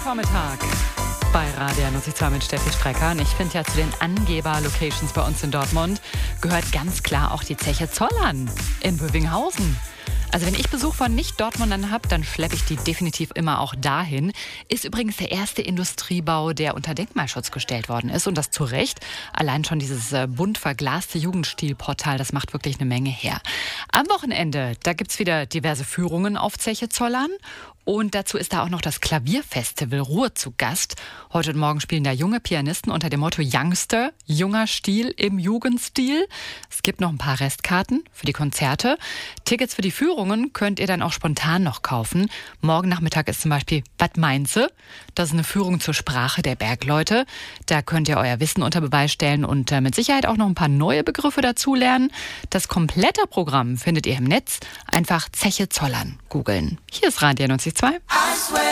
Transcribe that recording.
Vormittag bei Radio 92 mit Steffi Strecker. Und ich finde ja, zu den Angeber-Locations bei uns in Dortmund gehört ganz klar auch die Zeche Zollern in Bövinghausen. Also wenn ich Besuch von Nicht-Dortmundern habe, dann schleppe ich die definitiv immer auch dahin. Ist übrigens der erste Industriebau, der unter Denkmalschutz gestellt worden ist. Und das zu Recht. Allein schon dieses bunt verglaste Jugendstilportal, das macht wirklich eine Menge her. Am Wochenende, da gibt's wieder diverse Führungen auf Zeche Zollern. Und dazu ist da auch noch das Klavierfestival Ruhr zu Gast. Heute und morgen spielen da junge Pianisten unter dem Motto Youngster, junger Stil im Jugendstil. Es gibt noch ein paar Restkarten für die Konzerte. Tickets für die Führungen könnt ihr dann auch spontan noch kaufen. Morgen Nachmittag ist zum Beispiel Bad Mainze. Das ist eine Führung zur Sprache der Bergleute. Da könnt ihr euer Wissen unter Beweis stellen und mit Sicherheit auch noch ein paar neue Begriffe dazulernen. Das komplette Programm findet ihr im Netz. Einfach Zeche Zollern googeln. Hier ist Radio 92.2.